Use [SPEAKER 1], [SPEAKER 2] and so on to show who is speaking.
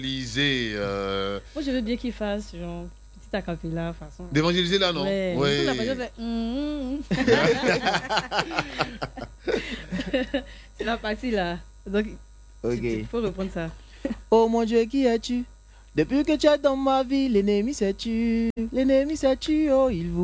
[SPEAKER 1] Lisez.
[SPEAKER 2] Moi, je veux bien qu'il fasse genre petit acapella façon.
[SPEAKER 1] D'évangéliser là, non?
[SPEAKER 2] Ouais.
[SPEAKER 1] Oui.
[SPEAKER 2] La personne fait, c'est la partie là. Donc, il faut reprendre ça.
[SPEAKER 3] Oh mon Dieu, qui es-tu? Depuis que tu es dans ma vie, l'ennemi s'est tu. L'ennemi s'est tu, oh il vous.